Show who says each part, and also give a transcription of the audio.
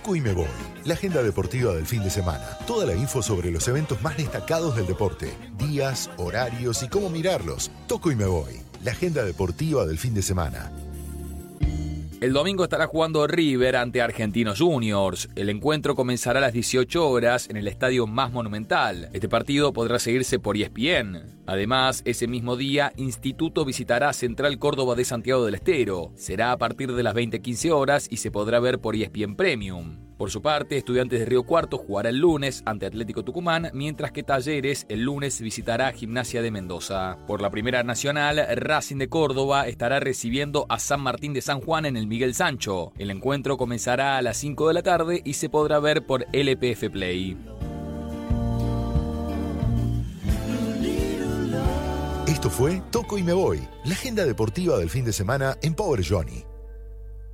Speaker 1: Toco y me voy. La agenda deportiva del fin de semana. Toda la info sobre los eventos más destacados del deporte. Días, horarios y cómo mirarlos. Toco y me voy. La agenda deportiva del fin de semana.
Speaker 2: El domingo estará jugando River ante Argentinos Juniors. El encuentro comenzará a las 18 horas en el estadio más monumental. Este partido podrá seguirse por ESPN. Además, ese mismo día, Instituto visitará Central Córdoba de Santiago del Estero. Será a partir de las 20:15 horas y se podrá ver por ESPN Premium. Por su parte, Estudiantes de Río Cuarto jugará el lunes ante Atlético Tucumán, mientras que Talleres el lunes visitará Gimnasia de Mendoza. Por la Primera Nacional, Racing de Córdoba estará recibiendo a San Martín de San Juan en el Miguel Sancho. El encuentro comenzará a las 5 de la tarde y se podrá ver por LPF Play.
Speaker 1: Esto fue Toco y me voy, la agenda deportiva del fin de semana en Power Johnny.